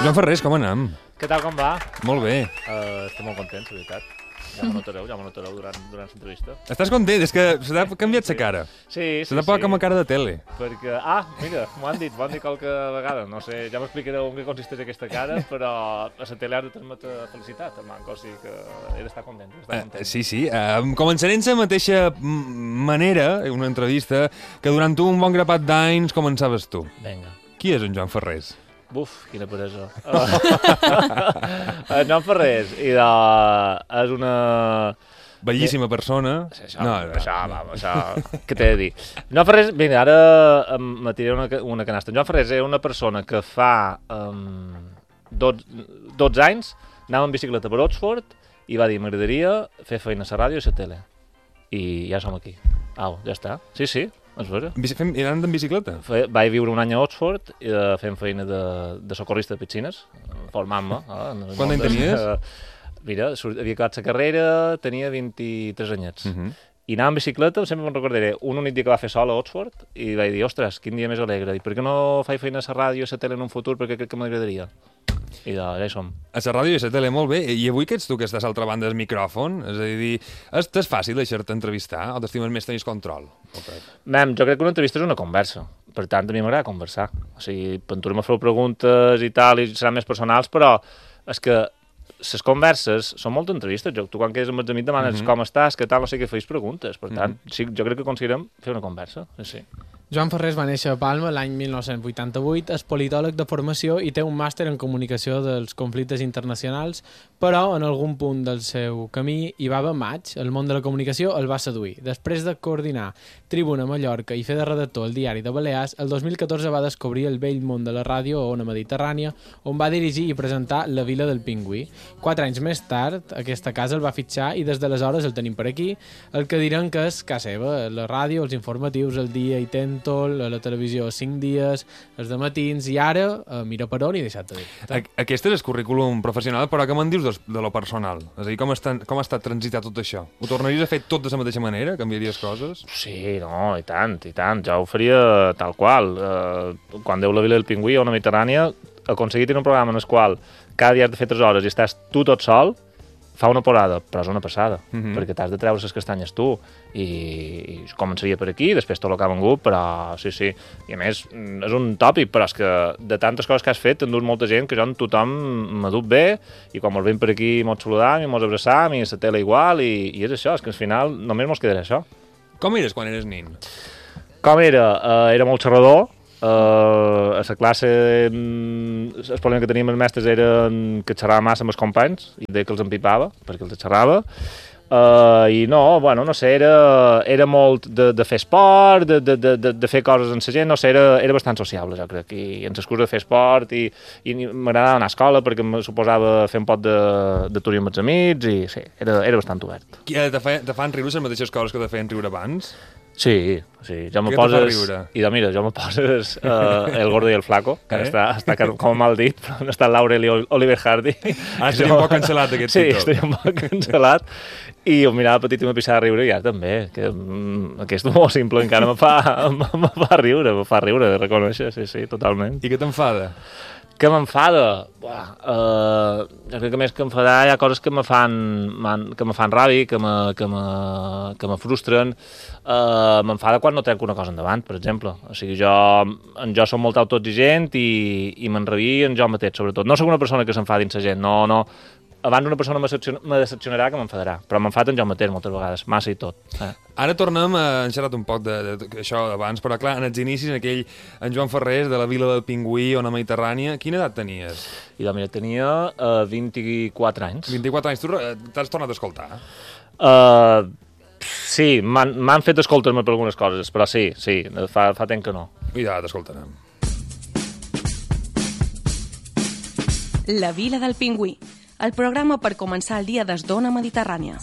Joan Ferrés, com anem? Què tal, com va? Molt bé. Estic molt content, la veritat. Ja m'ho notareu durant l'entrevista. Estàs content? És que se t'ha canviat la cara. Sí. Se t'ha posat com a cara de tele. Perquè, mira, m'ho han dit qualque vegada. No sé, ja m'explicareu en què consisteix aquesta cara, però a la tele ha de transmetre felicitat, el manco, o sigui que he d'estar content. Sí. Començaré en la mateixa manera, una entrevista, que durant un bon grapat d'anys començaves tu. Vinga. Qui és en Joan Ferrés? Buf, quina peresa. Joan Ferrés, és una... Bellíssima persona. Això, què t'he de dir? Joan Ferrés, mira, ara m'atiré una canasta. Joan Ferrés és una persona que fa 12 anys anava en bicicleta per Oxford i va dir, m'agradaria fer feina a la ràdio i a la tele. I ja som aquí. Ja està. Sí. Anant en bicicleta? Vaig viure un any a Oxford fent feina de socorrista de piscines, formant-me. Quant any tenies? Mira, havia acabat la carrera, tenia 23 anyets. I anava en bicicleta, sempre me'n recordaré, un únic dia que va fer sol a Oxford, i vaig dir, ostres, quin dia més alegre. I per què no faig feina a la ràdio i a la tele en un futur, perquè crec que m'agradaria. I ja hi som. A la ràdio i a la tele, molt bé. I avui que ets tu que estàs a l'altra banda del micròfon, és a dir, és fàcil deixar-te entrevistar o t'estimes més tenir control? Jo crec que una entrevista és una conversa. Per tant, a mi m'agrada conversar. O sigui, tu me feu preguntes i tal, i seran més personals, però és que les converses són moltes entrevistes. Tu quan quedes amb els amics demanes com estàs, què tal, no sé què, feis preguntes. Per tant, sí, jo crec que aconseguirem fer una conversa. Sí. Joan Ferrés va néixer a Palma l'any 1988, és politòleg de formació i té un màster en comunicació dels conflictes internacionals, però en algun punt del seu camí hi va haver maig, el món de la comunicació el va seduir. Després de coordinar Tribuna Mallorca i fer de redactor al Diari de Balears, el 2014 va descobrir el vell món de la ràdio a Ona Mediterrània, on va dirigir i presentar La Vila del Pingüí. 4 anys més tard, aquesta casa el va fitxar i des d'aleshores el tenim per aquí, el que direm que és casa seva, la ràdio, els informatius, el dia i Tento, a la televisió 5 dies, els dematins, i ara mira per on i deixat de dir. Aquest és el currículum professional, però què me'n dius de lo personal? És a dir, com ha estat transitar tot això? Ho tornaries a fer tot de la mateixa manera? Canviaries coses? Sí, no, i tant. Jo ho faria tal qual. Quan deu La Vila del Pingüí o Ona Mediterrània, aconseguir tenir un programa en el qual cada dia has de fer 3 hores i estàs tu tot sol, fa una porada, però és una passada, perquè t'has de treure les castanyes tu, i començaria per aquí, després tot el que ha vengut, però sí. I a més, és un tòpic, però és que de tantes coses que has fet, t'endús molta gent que jo en tothom m'ha dut bé, i quan mos veiem per aquí mos saludam i mos abraçam, i a la tele igual, i és això, és que al final només mos quedarà això. Com eres quan eres nin? Com era? Era molt xerrador. A la classe el problema que teníem els mestres era que xerrava massa amb els companys i deia que els empipava perquè els xerrava i no sé, era molt de fer esport, de fer coses amb la gent, no sé, era bastant sociable, jo crec, i ens excusa de fer esport i m'agradava anar a escola perquè em suposava fer un pot de turisme amb els amics i sí, era bastant obert. Te fan riure les mateixes coses que te feien riure abans? Sí, jo me poses... I jo me poses El Gordo i el Flaco, que està com mal dit, però on està Laurel i Oliver Hardy. Estaria un poc cancel·lat aquest títol. Sí, estaria un poc cancel·lat. I jo mirava petit i me pixava a riure i ara també, que aquest humor simple encara me fa riure, reconèixer, sí, totalment. I què t'enfada? Què m'enfada? Jo crec que més que enfadar hi ha coses que me fan ràbia, que me frustren. M'enfada quan no trenco una cosa endavant, per exemple. O sigui, jo som molt autoexigent i m'enrabia en jo mateix, sobretot. No soc una persona que s'enfadi en la gent, no. Abans una persona me decepcionarà que m'enfadarà, però m'enfada en jo mateix moltes vegades, massa i tot. Ara tornem a xerrar un poc d'això d'abans, però clar, en els inicis, en Joan Ferrés, de La Vila del Pingüí o Ona Mediterrània, quina edat tenies? I mira, tenia 24 anys. 24 anys. Tu t'has tornat a escoltar? Sí, m'han fet escoltar-me per algunes coses, però sí, fa temps que no. I ja t'escoltarem. La Vila del Pingüí, el programa per començar el dia des d'Ona Mediterrània.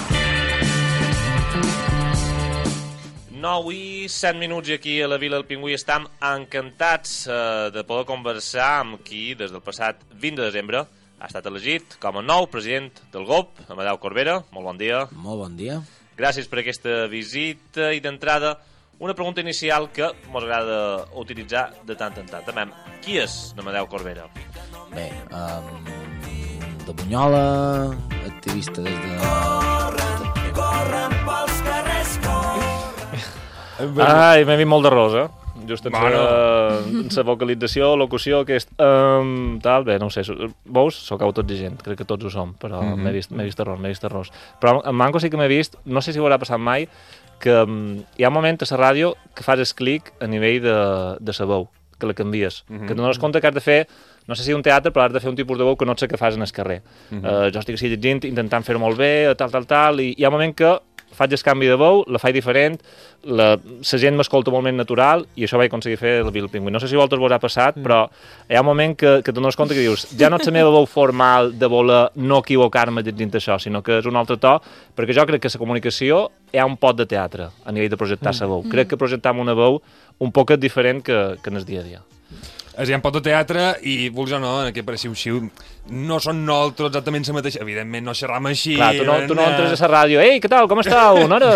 9 i 7 minuts i aquí a la Vila del Pingüí estem encantats de poder conversar amb qui des del passat 20 de desembre ha estat elegit com a nou president del GOP, Amadeu Corbera. Molt bon dia. Molt bon dia. Gràcies per aquesta visita i d'entrada una pregunta inicial que ens agrada utilitzar de tant en tant. També, qui és Amadeu Corbera? bé, de Bunyola, activista des de... Ai, m'he vist molt d'arròs, just en la vocalització, locució, tal, bé, no ho sé, veus? Sóc autoexigent, crec que tots ho som, però m'he vist errors. Però en Manco sí que m'he vist, no sé si ho haurà passat mai, que hi ha un moment a la ràdio que fas clic a nivell de la veu, que la canvies, que et dones compte que has de fer, no sé si un teatre, però has de fer un tipus de veu que no ets que fas en el carrer. Jo estic així llegint, intentant fer-ho molt bé, tal, i hi ha un moment que faig el canvi de veu, la faig diferent, la gent m'escolta molt més natural i això vaig aconseguir fer el Vila del Pingüí. No sé si a vosaltres vos ha passat, però hi ha un moment que te dones compte que dius ja no és la meva veu formal de voler no equivocar-me llegint això, sinó que és un altre to, perquè jo crec que la comunicació hi ha un pot de teatre a nivell de projectar la veu. Crec que projectar amb una veu un poquet diferent que en el dia a dia. Hi ha un pot de teatre i, vols o no, en aquest Pareixeu no són nosaltres exactament la mateixa. Evidentment, no xerram així. Clar, tu no entres a la ràdio. Ei, què tal, com estàu? Nora,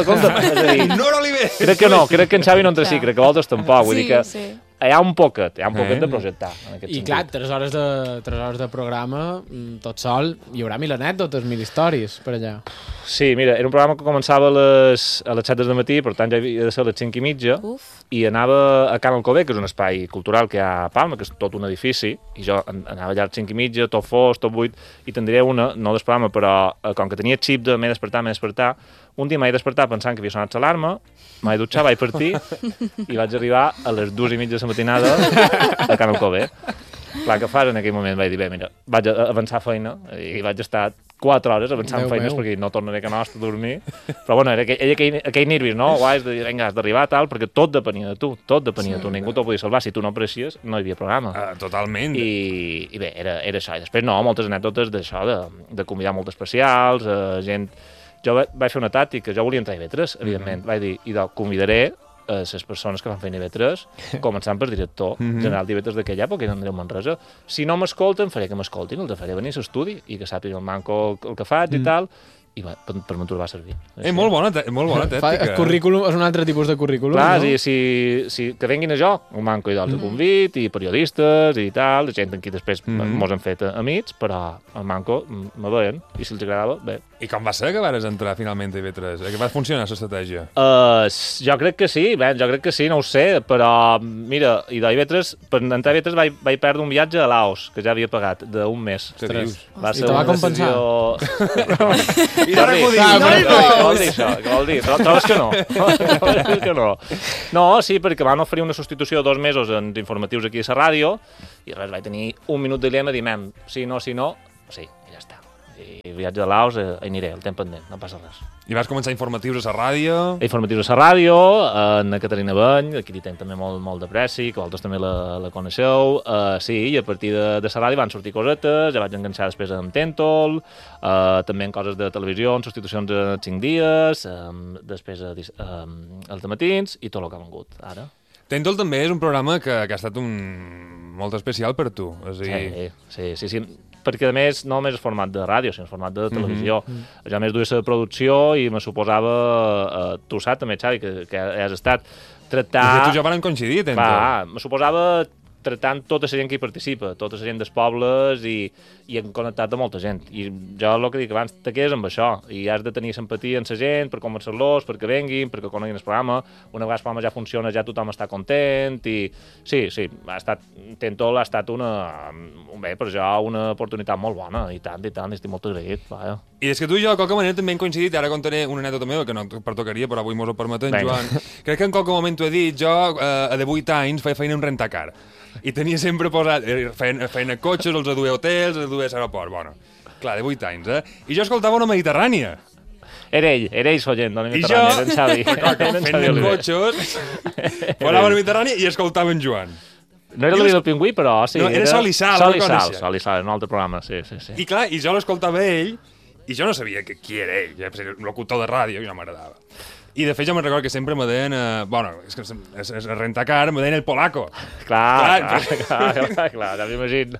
Nora Oliver! Crec que no, crec que en Xavi no entra així, crec que vosaltres tampoc. Vull dir que hi ha un poquet de projectar. I clar, 3 hores de programa, tot sol, hi haurà 1000 anècdotes, 1000 històries per allà. Sí, mira, era un programa que començava a les 7 del matí, per tant ja havia de ser a les 5:30, i anava a Can Alcover, que és un espai cultural que hi ha a Palma, que és tot un edifici, i jo anava allà a les 5:30, tot fos, tot buit, i tindria una, no del programa, però com que tenia xip de m'he despertat, un dia m'he despertat pensant que havia sonat l'alarma, m'he dutxat, vaig partir, i vaig arribar a les 2:30 de la matinada a Can Alcover. Clar, que fas en aquell moment? Vaig dir, bé, mira, vaig avançar feina, i vaig estar 4 hores avançant feines perquè no tornaré a nostre a dormir, però bueno, era aquell nervis, no? Has de dir, vinga, has d'arribar tal, perquè tot depenia de tu, ningú t'ho podia salvar, si tu no apareixies no hi havia programa. Totalment. I bé, era això, i després moltes anècdotes d'això, de convidar molt especials, gent... Jo vaig fer una tàctica, jo volia entrar a IB3, evidentment, vaig dir, i convidaré les persones que fan feina a IB3, començant per director general d'IB3 d'aquella època, que era Andreu Manresa. Si no m'escolten, faré que m'escoltin, els faré venir a l'estudi i que sàpiguen el Manco el que faig i tal, i per m'ho va servir. Molt bona tàctica. Currículum és un altre tipus de currículum, clar, no? Si que venguin a jo, un Manco i d'altre convit, i periodistes i tal, gent en qui després mos han fet amics, però el Manco me veien, i si els agradava, bé. I com va ser que vares entrar finalment a IB3? Que va funcionar l'estratègia? Jo crec que sí, no ho sé, però mira, i d'IB3, per entrar a IB3 vaig perdre un viatge a Laos, que ja havia pagat, d'un mes. Què dius? I te va compensar? I no què vol dir això? Què vol dir? Trobes que no? Que no. No, sí, perquè van oferir una substitució de 2 mesos en informatius aquí a la ràdio, i res, vaig tenir un minut de dilema, diem, sí, i ja està. I viatge a Laos, hi aniré, el temps pendent, no passa res. I vas començar informatius a la ràdio? Informatius a la ràdio, en Caterina Beny, aquí li tenc també molt de pressi, que vosaltres també la coneixeu. Sí, i a partir de la ràdio van sortir cosetes, ja vaig enganxar després amb Tentol, també en coses de televisió, en substitucions de 5 dies, després als dematins, i tot el que ha vengut ara. Tentol també és un programa que ha estat molt especial per tu. Sí. Perquè, a més, no només és format de ràdio, sinó format de televisió. Jo, a més, duia la producció i me suposava, tu saps també, Xavi, que has estat tractar... I tu ja van coincidir, Tentol. Me suposava tractant tota la gent que hi participa, tota la gent dels pobles i hem connectat de molta gent. I jo el que dic abans, te quedes amb això i has de tenir simpatia amb la gent per convencer-los, perquè venguin, perquè coneguin el programa. Una vegada el programa ja funciona, ja tothom està content i sí, Tentol ha estat una oportunitat molt bona i tant, estic molt agraït. I és que tu i jo, de qualque manera, també hem coincidit, ara contaré una anècdota meva, que no pertocaria, però avui mos ho permeten, Joan. Crec que en qualque moment t'ho he dit, jo a de 8 anys feia feina en rentacar. I tenia sempre posat, feien cotxes, els duia a hotels, els duia a l'aeroport, bueno, clar, de 8 anys, I jo escoltava una Mediterrània. Era ell soient, de la Mediterrània, era en Xavi. Fent cotxes, volava a la Mediterrània i escoltava en Joan. No era la Vila del Pingüí, però sí. No, era Sol i Sal. Sol i Sal, un altre programa, sí. I clar, i jo l'escoltava ell, i jo no sabia qui era ell, el locutor de ràdio, i no m'agradava. I de fet jo me'n recordo que sempre me deien, és que es renta car, me deien el polaco. Clar, ja m'imagino.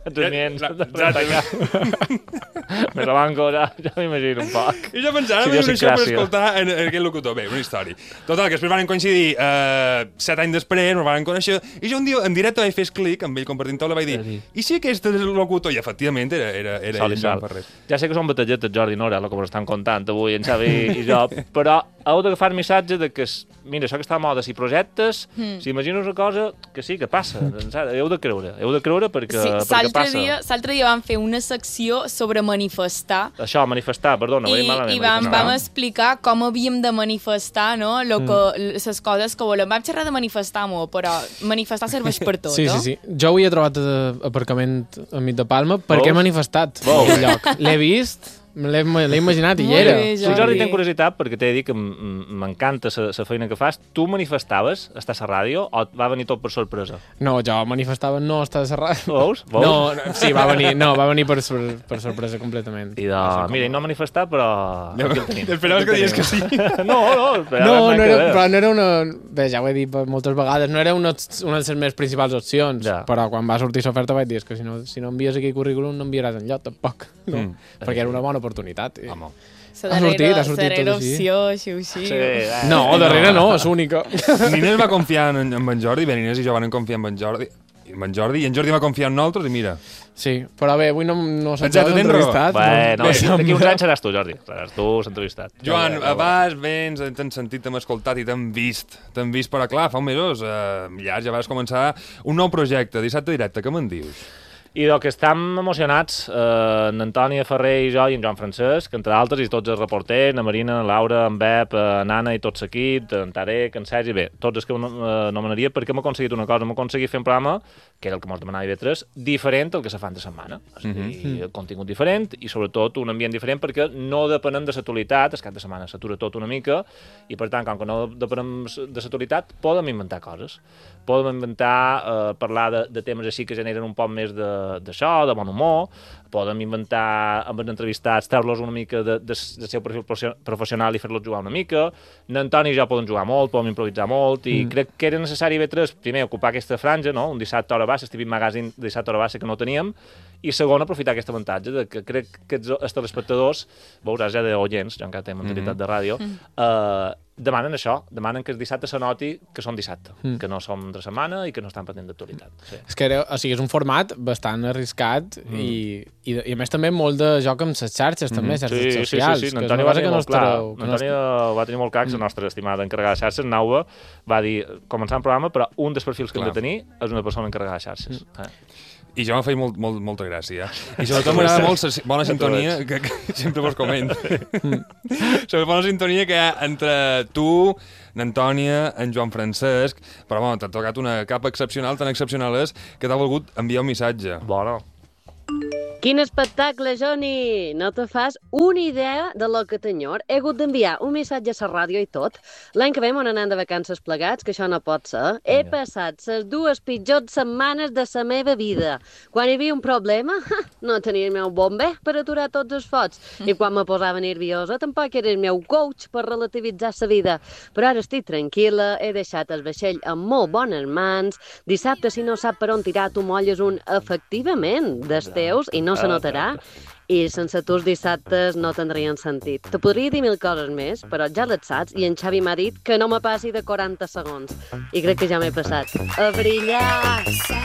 Me la banco, ja m'imagino un poc. I jo pensava, ara això per escoltar en aquell locutor. Bé, una història. Total, que després van coincidir 7 anys després, ens van conèixer, i jo un dia en directe vaig fer clic amb ell compartint taula, vaig dir, i si aquest és el locutor? I efectivament era ell, per res. Ja sé que són batalletes, Jordi Nora, el que ens estan contant avui, en Xavi i jo, però heu d'agafar el missatge de que, mira, això que està a moda, si projectes, si imagines una cosa, que sí, que passa. Heu de creure perquè passa. L'altre dia vam fer una secció sobre manifestar. Això, manifestar, perdona, ho he dit malament. I vam explicar com havíem de manifestar, no? Les coses que volem. Vam xerrar de manifestar molt, però manifestar serveix per tot, no? Sí. Jo avui he trobat aparcament enmig de Palma perquè he manifestat en el lloc. L'he vist... L'he imaginat i hi era. Sí, Jordi, tinc curiositat perquè t'he dit que m'encanta la feina que fas. Tu manifestaves estar a la ràdio o va venir tot per sorpresa? No, jo manifestava no estar a la ràdio. Veus? No, sí, va venir per sorpresa completament. I mira, no manifestar, però... Esperaves que digués que sí. No era una... Bé, ja ho he dit moltes vegades, no era una de les més principals opcions, però quan va sortir l'oferta vaig dir que si no envies aquí currículum no enviaràs enlloc, tampoc. Perquè era una bona oportunitat. La darrera opció, així. No, darrere no, és única. N'Inés va confiar en en Jordi, bé, Inés i jo van confiar en Jordi, i en Jordi va confiar en nosaltres, i mira. Sí, però bé, avui no se'ns ha entrevistat. Bueno, d'aquí uns anys seràs tu, Jordi. Seràs tu, s'ha entrevistat. Joan, vens, t'hem sentit, t'hem escoltat i t'hem vist, però clar, fa uns mesos, ja vas començar un nou projecte, Dissabte Directe, què me'n dius? I del que estem emocionats, en Antònia Ferrer i jo i en Joan Francesc, entre altres, i tots els reporters, en Marina, en Laura, en Bep, en Anna i tot l'equip, en Tarek, en Sergi, bé, tots els que nomenaria, perquè hem aconseguit una cosa, hem aconseguit fer un programa, que era el que ens demanava IB3, diferent al que se fa de setmana. És a dir, contingut diferent i, sobretot, un ambient diferent, perquè no depenem de l'actualitat, el cap de setmana s'atura tot una mica, i, per tant, com que no depenem de l'actualitat, podem inventar coses. Podem inventar, parlar de temes així que generen un poc més d'això, de bon humor, podem inventar amb els entrevistats, treure-los una mica del seu perfil professional i fer-los jugar una mica. N'Antoni i jo podem jugar molt, podem improvisar molt, i crec que era necessari B3, primer, ocupar aquesta franja, no? Un dissabte a hora baixa, Típic Magazine de dissabte a hora baixa que no teníem, i segon, aprofitar aquest avantatge de que crec que els telespectadors, veuràs ja d'oients, jo encara tenc mentalitat de ràdio, demanen això, demanen que el dissabte se noti que són dissabte, que no som de setmana i que no estan pendents d'actualitat. Sí. És que és un format bastant arriscat i a més també molt de joc amb les xarxes, també, xarxes socials. Sí, N'Antoni va tenir molt clar. N'Antoni va tenir molt clar que la nostra estimada encarregada de xarxes, Nauva, va dir, començant el programa, però un dels perfils que hem de tenir és una persona encarregada de xarxes. I jo m'ha fet molta gràcia. I sobretot m'agrada molt la bona sintonia, que sempre vos comento. La bona sintonia que hi ha entre tu, n'Antònia, en Joan Francesc, però t'ha tocat una capa excepcional, tan excepcional és que t'ha volgut enviar un missatge. Bueno. Quin espectacle, Johnny! No te fas una idea de lo que t'enyor. He hagut d'enviar un missatge a la ràdio i tot. L'any que ve m'on anant de vacances plegats, que això no pot ser. He passat les 2 pitjors setmanes de la meva vida. Quan hi havia un problema, no tenia el meu bomber per aturar tots els focs. I quan me posava nerviosa, tampoc era el meu coach per relativitzar la vida. Però ara estic tranquil·la, he deixat el vaixell amb molt bones mans. Dissabte, si no sap per on tirar, tu molles un efectivament dels teus i no se notarà, i sense tu els dissabtes no tindrien sentit. Te podria dir 1000 coses més, però ja les saps, i en Xavi m'ha dit que no me passi de 40 segons. I crec que ja m'he passat. A brillar!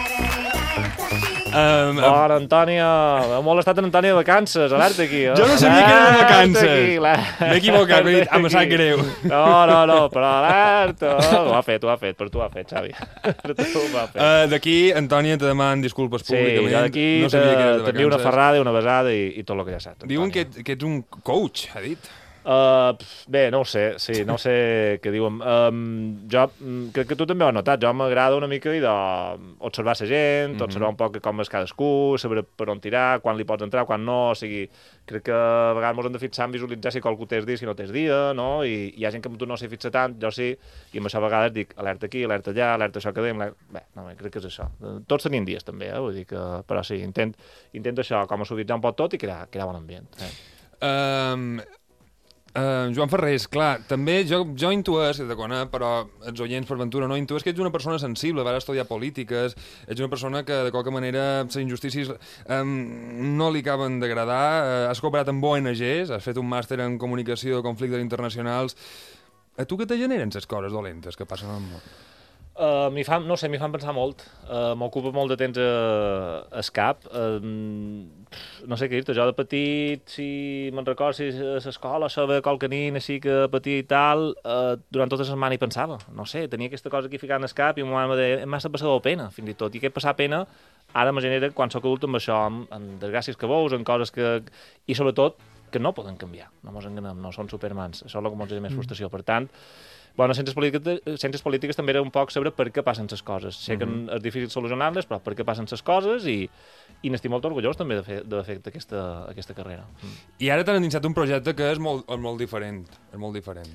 Bona, Antònia. Heu molestat en Antònia de vacances, alerta aquí. Jo no sabia que era de vacances. M'he equivocat, em sap greu. No, però alerta. Ho ha fet, per tu ho ha fet, Xavi. D'aquí, Antònia, te deman disculpes públicament. Sí, jo d'aquí t'envio una ferrada i una besada i tot el que ja saps. Diuen que ets un coach, ha dit. Bé, no ho sé, sí, no ho sé què diuen. Jo crec que tu també ho has notat, jo m'agrada una mica observar la gent, observar un poc com és cadascú, saber per on tirar, quan li pots entrar, quan no, o sigui, crec que a vegades ens hem de fixar en visualitzar si qualcú tens dia, si no tens dia, no? I hi ha gent que amb tu no s'hi fixa tant, jo sí, i amb això a vegades dic alerta aquí, alerta allà, alerta això que dèiem, bé, no, crec que és això. Tots tenim dies també, vull dir que, però sí, intento això, com a suavitzar un poc tot i crear bon ambient. Joan Ferrés, clar, també jo intuès, de conec, però els oients per ventura no intuès que ets una persona sensible, vas estudiar polítiques, ets una persona que de qualque manera les injustícies no li acaben d'agradar, has cooperat amb ONGs, has fet un màster en comunicació de conflictes internacionals. A tu què te generen les coses dolentes que passen al món? M'hi fan pensar molt. M'ocupa molt de temps el cap. No sé què dir-te, jo de petit, si me'n recordo, si a l'escola saber qualque nin així que patia i tal, durant tota la setmana hi pensava. No sé, tenia aquesta cosa aquí ficant al cap i ma mare em deia, m'has de passar pena, fins i tot. I aquest passar pena ara me genera, quan sóc adult, amb això, amb desgràcies que veus, en coses que... I sobretot, que no poden canviar. No mos enganem, no són supermans. Això és el que mos genera més frustració. Per tant, bueno, ciències polítiques també era un poc saber per què passen les coses. Sé que és difícil solucionar-les, però per què passen les coses i n'estic molt orgullós també d'haver fet aquesta carrera. I ara t'han endinsat un projecte que és molt diferent. És molt diferent.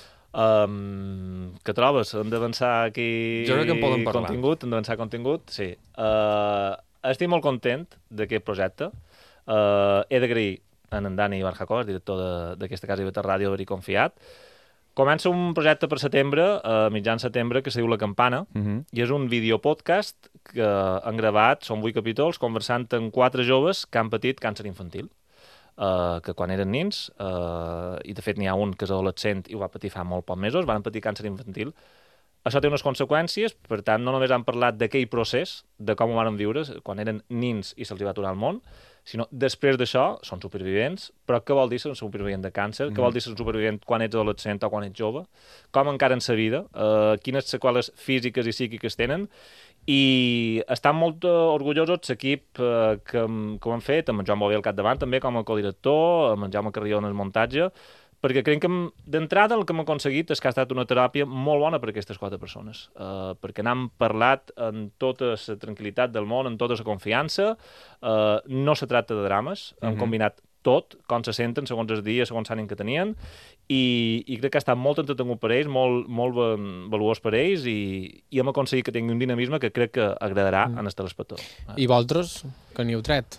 Què trobes? Hem d'avançar aquí... Jo crec que en podem parlar. Hem d'avançar contingut, sí. Estic molt content d'aquest projecte. He d'agrair a en Dani Barjacós, director d'aquesta casa de Ràdio, haver-hi confiat. Comença un projecte per setembre, mitjan setembre, que se diu La Campana, i és un videopodcast que han gravat, són 8 capítols, conversant amb 4 joves que han patit càncer infantil, que quan eren nins, i de fet n'hi ha un que és adolescent i ho va patir fa molt pocs mesos, van patir càncer infantil. Això té unes conseqüències, per tant, no només han parlat d'aquell procés, de com ho van viure quan eren nins i se'ls va aturar al món, sinó després d'això són supervivents, però què vol dir ser un supervivent de càncer? Què vol dir ser un supervivent quan ets adolescent o quan ets jove? Com encaren sa vida? Quines seqüeles físiques i psíquiques tenen? I estan molt orgullosos l'equip que ho han fet, amb en Joan Bové al capdavant també com a codirector, amb en Jaume Carrió en el muntatge, perquè crec que d'entrada el que hem aconseguit és que ha estat una teràpia molt bona per a aquestes 4 persones, perquè n'han parlat amb tota la tranquil·litat del món, amb tota la confiança, no se tracta de drames, han combinat tot, com se senten, segons els dies, segons l'ànim que tenien, i crec que ha estat molt entretengut per ells, molt valuós per ells, i hem aconseguit que tingui un dinamisme que crec que agradarà en el telespectador. I vosaltres, que n'hi heu tret?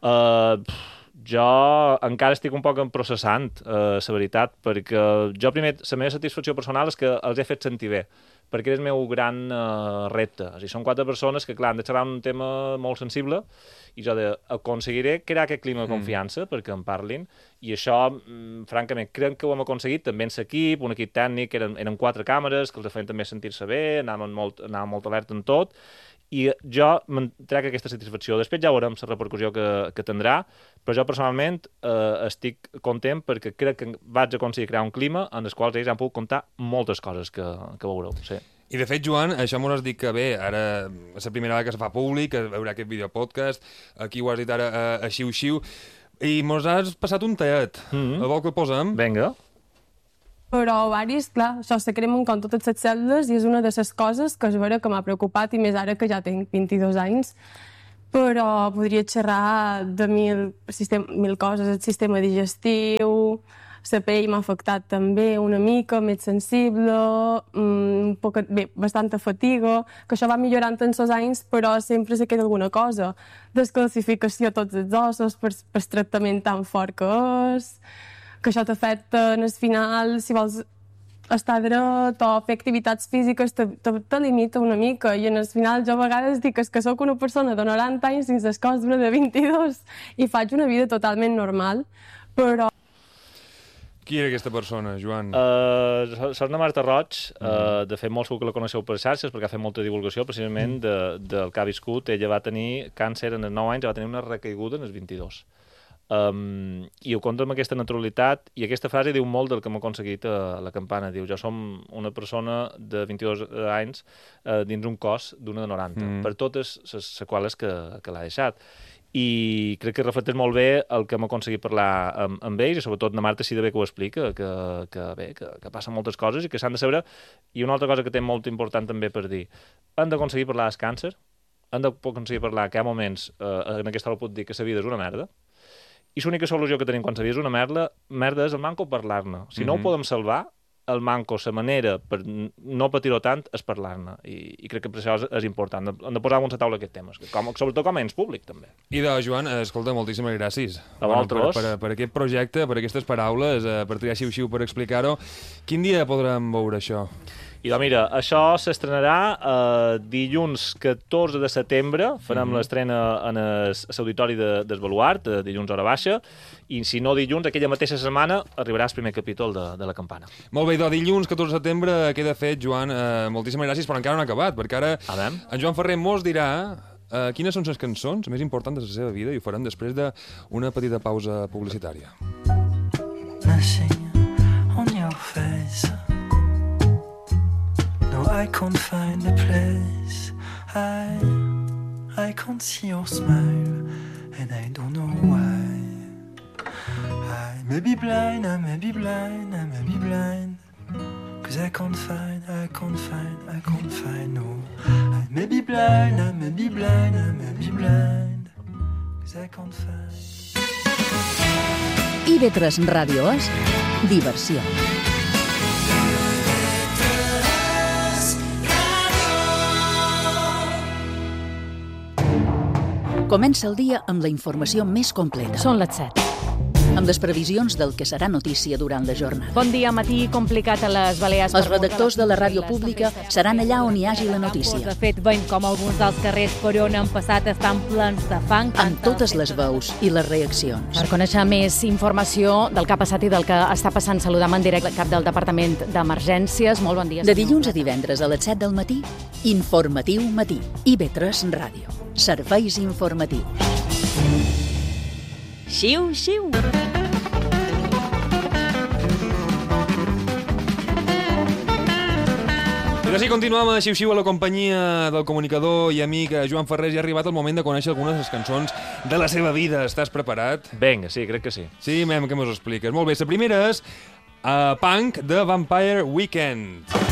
Jo encara estic un poc processant, la veritat, perquè jo primer, la meva satisfacció personal és que els he fet sentir bé, perquè és el meu gran repte. És a dir, són 4 persones que, clar, han de xerrar un tema molt sensible i jo aconseguiré crear aquest clima de confiança perquè en parlin, i això, francament, crec que ho hem aconseguit també en l'equip, un equip tècnic, eren 4 càmeres que els feien també sentir-se bé, anaven molt alerta en tot, i jo me'n trec aquesta satisfacció. Després ja veurem la repercussió que tindrà, però jo personalment estic content perquè crec que vaig aconseguir crear un clima en el qual ells han pogut contar moltes coses que veureu. Sí. I de fet, Joan, això m'ho has dit que bé, ara és la primera vegada que se fa públic, que veurà aquest videopodcast, aquí ho has dit ara a xiu-xiu, i mos has passat un teat. Vol que el posem? Vinga. Però varis, clar, això se cremen com totes les cèl·lules i és una de les coses que és vera que m'ha preocupat, i més ara que ja tinc 22 anys. Però podria xerrar de mil coses, el sistema digestiu, la pell m'ha afectat també una mica, més sensible, bastanta fatiga, que això va millorant en els anys, però sempre se queda alguna cosa. Descalcificació a tots els ossos per tractament tan fort que és, que això t'afecta en el final, si vols estar dret o fer activitats físiques, te limita una mica, i en el final jo a vegades dic que sóc una persona de 90 anys dins el cos d'una de 22 i faig una vida totalment normal, però... Qui era aquesta persona, Joan? Sona Marta Roig, de fet molts que la coneixeu per xarxes perquè ha fet molta divulgació precisament del que ha viscut. Ella va tenir càncer en els 9 anys i va tenir una recaiguda en els 22. I ho conta amb aquesta naturalitat, i aquesta frase diu molt del que hem aconseguit a La Campana. Diu, jo som una persona de 22 anys dins un cos d'una de 90, per totes les seqüeles que l'ha deixat. I crec que reflecteix molt bé el que hem aconseguit parlar amb ells, i sobretot na Marta sí de bé que ho explica, que passen moltes coses i que s'han de saber. I una altra cosa que té molt important també per dir, han d'aconseguir parlar del càncer, han d'aconseguir parlar que hi ha moments, en aquesta hora puc dir que la vida és una merda, i l'única solució que tenim quan la vida és una merda és el manco parlar-ne. Si no ho podem salvar, el manco, la manera per no patir-ho tant és parlar-ne, i crec que per això és important. Hem de posar a taula aquests temes, sobretot com a ens públic, també. I de Joan, escolta, moltíssimes gràcies. A vosaltres. Per aquest projecte, per aquestes paraules, per triar xiu-xiu per explicar-ho. Quin dia podrem veure això? I mira, això s'estrenarà dilluns 14 de setembre, farem l'estrena en l'auditori del Baluart, dilluns hora baixa, i si no dilluns, aquella mateixa setmana, arribarà el primer capítol de La Campana. Molt bé, dilluns 14 de setembre queda fet, Joan. Moltíssimes gràcies, però encara no ha acabat, perquè ara en Joan Ferrer mos dirà quines són les cançons més importants de la seva vida, i ho farem després d'una petita pausa publicitària. Nothing on your face. No, I can't find a place. I can't see your smile, and I don't know why. I may be blind, I may be blind, I may be blind, 'cause I can't find, no. I may be blind, I may be blind, I may be blind, 'cause I can't find. IB3 Ràdio és diversió. Comença el dia amb la informació més completa. Són les 7. Amb les previsions del que serà notícia durant la jornada. Bon dia, matí complicat a les Balears. Els redactors de la ràdio pública seran allà on hi hagi la notícia. De fet, veiem com alguns dels carrers per on han passat estan plens de fang. Amb totes les veus i les reaccions. Per conèixer més informació del que ha passat i del que està passant, saludam en directe el cap del Departament d'Emergències. Molt bon dia. De dilluns a divendres a les 7 del matí, Informatiu Matí. IB3 Ràdio. Serveis informatius. Xiu, xiu. I així continuem a Xiu-Xiu a la companyia del comunicador i amic Joan Ferrer, i ha arribat el moment de conèixer algunes de les cançons de la seva vida. Estàs preparat? Vinga, sí, crec que sí. Sí, mem, què mos expliques? Molt bé, la primera és Punk de Vampire Weekend.